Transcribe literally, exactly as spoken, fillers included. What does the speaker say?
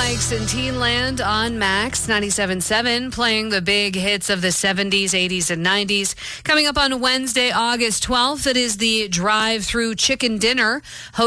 Mikes and Teenland on Max ninety-seven point seven, playing the big hits of the seventies, eighties, and nineties. Coming up on Wednesday, August twelfth, it is the drive-through chicken dinner.